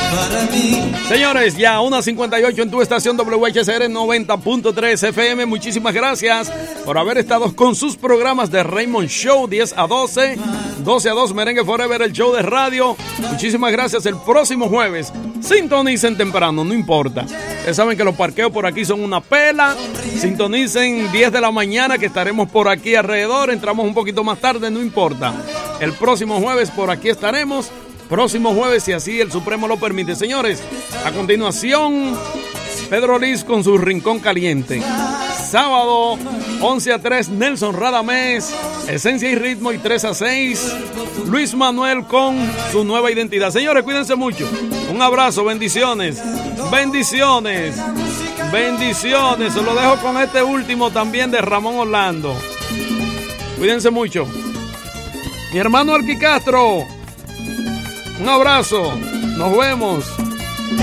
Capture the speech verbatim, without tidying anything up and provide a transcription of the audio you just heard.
Señores, ya una cincuenta y ocho en tu estación W H C R noventa punto tres F M. Muchísimas gracias por haber estado con sus programas de Raymond Show, diez a doce, doce a dos, Merengue Forever, el show de radio. Muchísimas gracias. El próximo jueves, sintonicen temprano, no importa. Ustedes saben que los parqueos por aquí son una pela. Sintonicen diez de la mañana, que estaremos por aquí alrededor. Entramos un poquito más tarde, no importa. El próximo jueves por aquí estaremos. Próximo jueves, si así el Supremo lo permite. Señores, a continuación, Pedro Liz con su Rincón Caliente. Sábado, once a tres, Nelson Radamés, Esencia y Ritmo, y tres a seis, Luis Manuel con su Nueva Identidad. Señores, cuídense mucho. Un abrazo, bendiciones. Bendiciones. Bendiciones. Se lo dejo con este último también de Ramón Orlando. Cuídense mucho. Mi hermano Alqui Castro, un abrazo. Nos vemos.